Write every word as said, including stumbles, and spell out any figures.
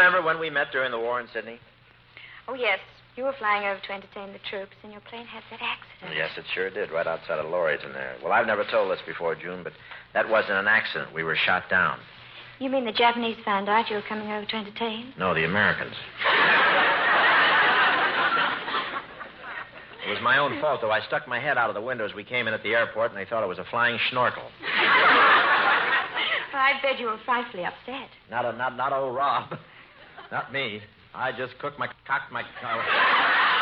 remember when we met during the war in Sydney? Oh, yes. You were flying over to entertain the troops, and your plane had that accident. Yes, it sure did, right outside of Laurieton there. Well, I've never told this before, June, but that wasn't an accident. We were shot down. You mean the Japanese found out you were coming over to entertain? No, the Americans. It was my own fault, though. I stuck my head out of the window as we came in at the airport, and they thought it was a flying schnorkel. Well, I bet you were frightfully upset. Not a, not not old Rob. Not me. I just cooked my cocked my. Uh,